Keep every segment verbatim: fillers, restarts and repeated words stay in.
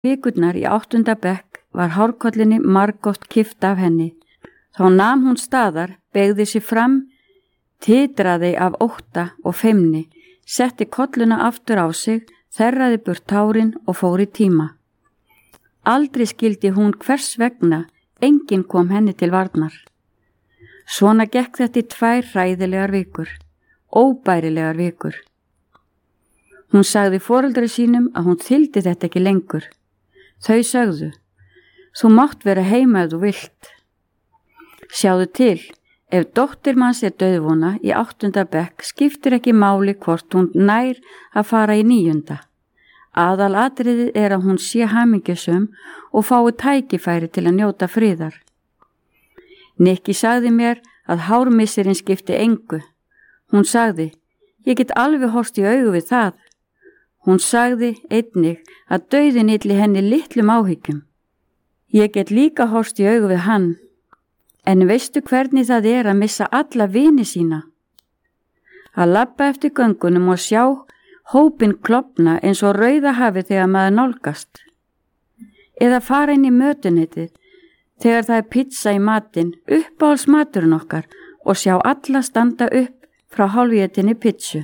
Vikurnar í áttunda bekk var hárkollinni margoft kippt af henni. Þá nam hún staðar, beygði sig fram, titraði af ótta og feimni, setti kolluna aftur á sig, þerraði burt tárin og fór í tíma. Aldrei skildi hún hvers vegna, enginn kom henni til varnar. Svona gekk þetta í tvær hræðilegar vikur, óbærilegar vikur. Hún sagði foreldri sínum að hún þyldi þetta ekki lengur. Þau sögðu, þú mátt vera heima ef þú vilt. Sjáðu til, ef dóttir manns er dauðvona í áttunda bekk skiptir ekki máli hvort hún nær að fara í níunda. Aðalatriðið er að hún sé hamingjusum og fái tækifæri til að njóta friðar. Nikki sagði mér að hármissirinn skipti engu. Hún sagði, ég get alveg horfst í augu við það. Hún sagði einnig að dauðinn ylli henni litlum áhyggjum. Ég get líka horfst í augu við hann. En veistu hvernig það er að missa alla vini sína? Að labba eftir göngunum og sjá hópinn klofna eins og rauða hafi þegar maður nálgast. Eða fara inn í mötuneytið þegar það er pizza í matinn, uppáhalds maturinn okkar og sjá alla standa upp frá hálfétinni pizzu.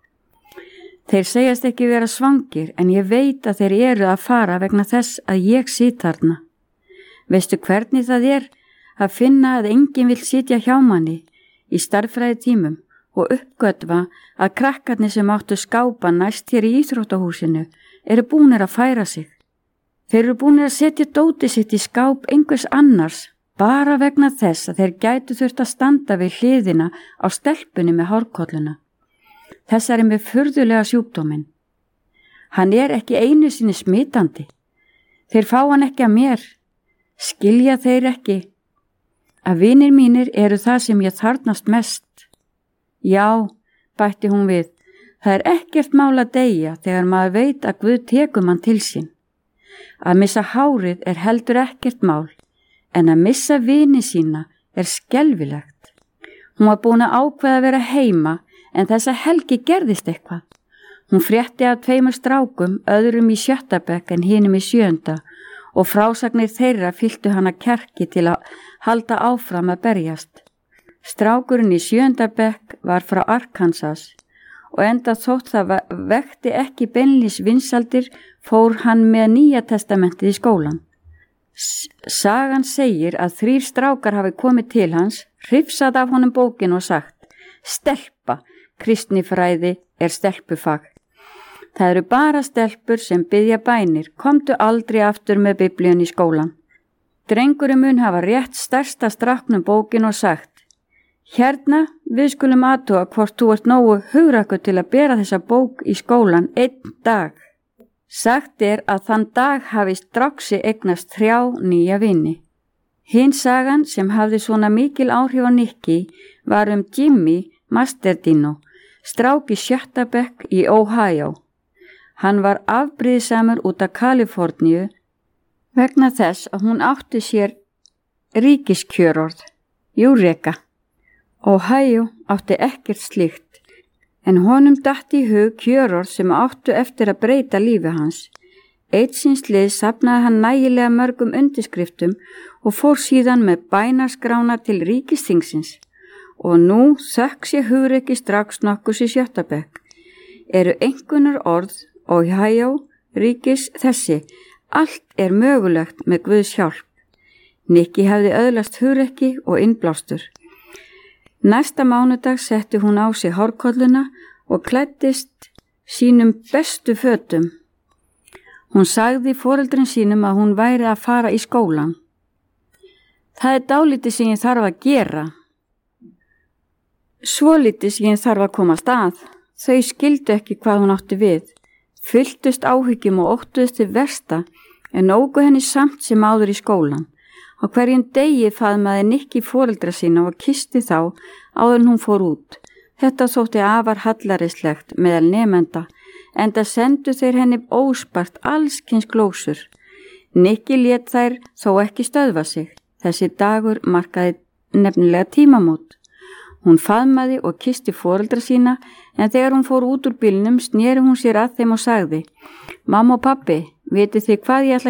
Þeir segjast ekki vera svangir en ég veit að þeir eru að fara vegna þess að ég sit þarna. Veistu hvernig það er að finna að enginn vill sitja hjá manni í starffræði tímum og uppgötva að krakkarnir sem áttu skápa næst hér í íþróttahúsinu eru búnir að færa sig. Þeir eru búnir að setja dótið sitt í skáp einhvers annars bara vegna þess að þeir gætu þurft að standa við hliðina á stelpunni með hárkolluna. Þessari með furðulega sjúkdóminn. Hann er ekki einu sinni smitandi. Þeir fá hann ekki að mér. Skilja þeir ekki að vinir mínir eru það sem ég þarnast mest. Já, bætti hún við, það er ekkert mál að deyja þegar maður veit að Guð tekur mann til sín. Að missa hárið er heldur ekkert mál, en að missa vini sína er skelfilegt. Hún var búin að ákveða að vera heima, en þessa helgi gerðist eitthvað. Hún frétti af tveimur strákum, öðrum í sjötta bekk en hinum í sjöunda, og frásagnir þeirra fylltu hana kjarki til að halda áfram að berjast. Strákurinn í sjöunda bekk var frá Arkansas og enda þótt það vekti ekki beinlínis vinsaldir fór hann með Nýja testamentið í skólan. Sagan segir að þrír strákar hafi komið til hans, hrifsað af honum bókin og sagt, stelpa, kristnifræði er stelpufag. Það eru bara stelpur sem biðja bænir, komdu aldrei aftur með biblíun í skólan. Drengurinn mun hafa rétt stærsta stráknum bókin og sagt, hérna við skulum athuga hvort þú ert nógu hugrakkur til að bera þessa bók í skólan einn dag. Sagt er að þann dag hafi stráksi eignast þrjá nýja vini. Hin sagan sem hafði svona mikil áhrif á Nikki var um Jimmy Masterdino, strák í sjötta bekk í Ohio. Hann var afbrýðisamur út af Kaliforníu vegna þess að hún átti sér ríkiskjörorð, Eureka. Ohio átti ekkert slíkt, en honum datt í hug kjörorð sem áttu eftir að breyta lífi hans. Eitt síns lið safnaði hann nægilega mörgum undirskriftum og fór síðan með bænaskrána til ríkisþingsins. Og nú þökk sé hugrekki strax nokkus í sjötta bekk. Eru einhverjar orð Ohio ríkis þessi, allt er mögulegt með Guðs hjálp. Nikki hafði öðlast hugrekki og innblástur. Næsta mánudag setti hún á sig hárkolluna og klæddist sínum bestu fötum. Hún sagði foreldrin sínum að hún væri að fara í skólan. Það er dálítið sem ég þarf að gera. Svolítið sem ég þarf að koma stað. Þau skildu ekki hvað hún átti við. Fylltust áhyggjum og óttuðust til versta en nógu henni samt sem áður í skólan. Á hverjum degi faðmaði Nikki foreldra sína og kisti þá áður en hún fór út. Þetta þótti afar hallarislegt meðal nemenda, enda sendu þeir henni óspart allskyns glósur. Nikki lét þær þó ekki stöðva sig. Þessi dagur markaði nefnilega tímamót. Hún faðmaði og kisti foreldra sína, en þegar hún fór út úr bílnum sneri hún sér að þeim og sagði, mamma og pappi, vitið þið hvað ég ætla